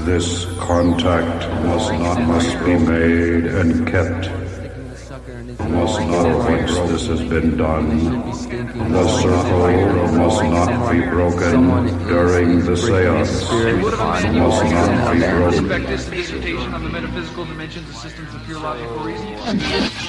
This contact must be made and kept. Must not once this has been done. The circle must not be broken during the seance. Must not be broken. Dissertation on the metaphysical dimensions of systems of pure logical reason.